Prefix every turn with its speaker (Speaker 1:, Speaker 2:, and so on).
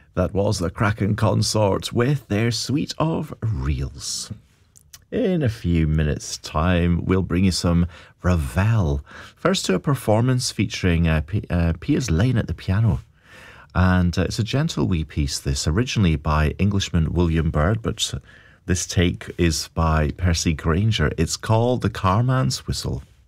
Speaker 1: That was the Kraken Consort with their suite of reels. In a few minutes' time, we'll bring you some Ravel. First to a performance featuring Piers Lane at the piano. And it's a gentle wee piece, this, originally by Englishman William Byrd, but this take is by Percy Granger. It's called The Carman's Whistle.